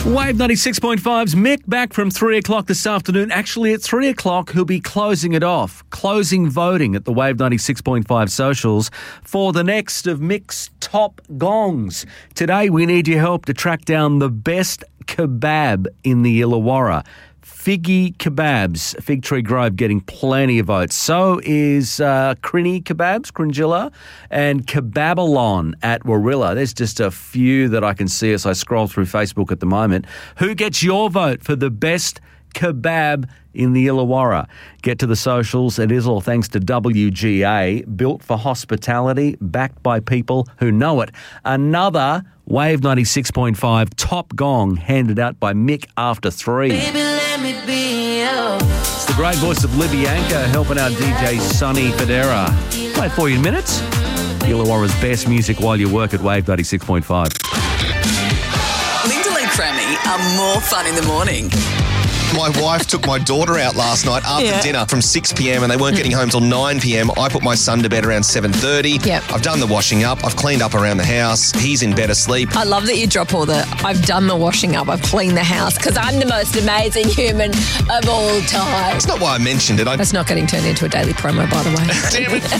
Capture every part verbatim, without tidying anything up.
Wave ninety-six point five's Mick back from three o'clock this afternoon. Actually, at three o'clock, he'll be closing it off, closing voting at the Wave ninety-six point five socials for the next of Mick's top gongs. Today, we need your help to track down the best kebab in the Illawarra. Figgy Kebabs, Fig Tree Grove, getting plenty of votes. So is uh, Crinny Kebabs, Cringilla, and Kebabalon at Warilla. There's just a few that I can see as I scroll through Facebook at the moment. Who gets your vote for the best kebab in the Illawarra? Get to the socials. It is all thanks to W G A, built for hospitality, backed by people who know it. Another Wave ninety-six point five top gong handed out by Mick after three. Baby, let me be you. It's the great voice of Libyanka helping out D J Sonny Federa. Play it for you in minutes. Illawarra's best music while you work at Wave ninety-six point five. Lyndall and Crammy are more fun in the morning. My wife took my daughter out last night after Yeah. dinner from six p.m. and they weren't getting home till nine p.m. I put my son to bed around seven thirty. Yep. I've done the washing up. I've cleaned up around the house. He's in bed asleep. I love that you drop all the, I've done the washing up, I've cleaned the house, because I'm the most amazing human of all time. That's not why I mentioned it. I That's not getting turned into a daily promo, by the way. Damn it.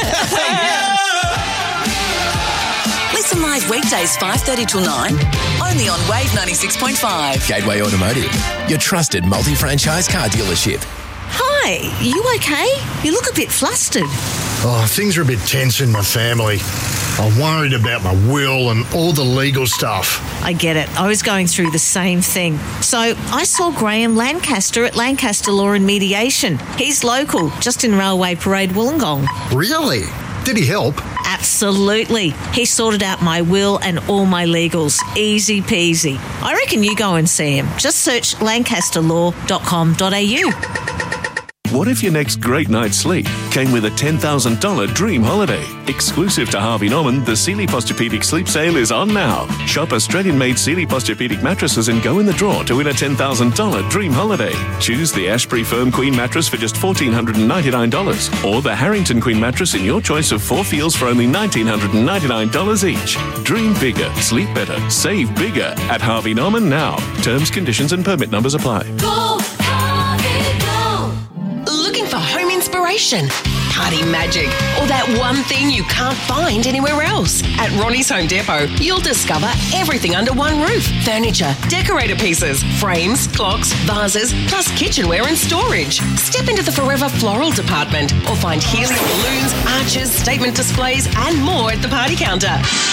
Listen live weekdays five thirty till nine, only on Wave ninety-six point five. Gateway Automotive, your trusted multi-franchise car dealership. Hi, you okay? You look a bit flustered. Oh, things are a bit tense in my family. I'm worried about my will and all the legal stuff. I get it. I was going through the same thing. So I saw Graham Lancaster at Lancaster Law and Mediation. He's local, just in Railway Parade, Wollongong. Really? Did he help? Absolutely. He sorted out my will and all my legals. Easy peasy. I reckon you go and see him. Just search lancaster law dot com dot a u. What if your next great night's sleep came with a ten thousand dollars dream holiday? Exclusive to Harvey Norman, the Sealy Posturepedic Sleep Sale is on now. Shop Australian-made Sealy Posturepedic mattresses and go in the draw to win a ten thousand dollars dream holiday. Choose the Ashbury Firm Queen mattress for just one thousand four hundred ninety-nine dollars or the Harrington Queen mattress in your choice of four feels for only one thousand nine hundred ninety-nine dollars each. Dream bigger, sleep better, save bigger at Harvey Norman now. Terms, conditions and permit numbers apply. Go, Harvey, go. Looking for home inspiration, party magic, or that one thing you can't find anywhere else? At Ronnie's Home Depot, you'll discover everything under one roof. Furniture, decorator pieces, frames, clocks, vases, plus kitchenware and storage. Step into the Forever Floral department or find helium balloons, arches, statement displays and more at the party counter.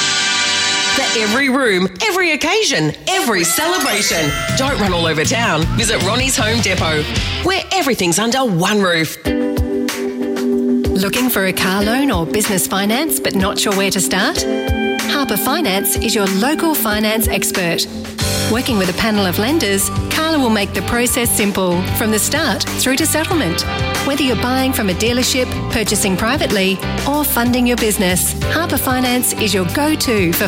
For every room, every occasion, every celebration. Don't run all over town. Visit Ronnie's Home Depot, where everything's under one roof. Looking for a car loan or business finance but not sure where to start? Harper Finance is your local finance expert. Working with a panel of lenders, Carla will make the process simple from the start through to settlement. Whether you're buying from a dealership, purchasing privately or funding your business, Harper Finance is your go-to for